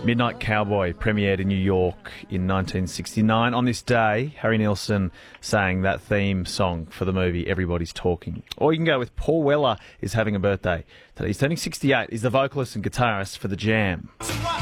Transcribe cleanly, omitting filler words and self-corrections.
Midnight Cowboy premiered in New York in 1969. On this day, Harry Nilsson sang that theme song for the movie Everybody's Talking. Or you can go with Paul Weller is having a birthday today. He's turning 68. He's the vocalist and guitarist for The Jam.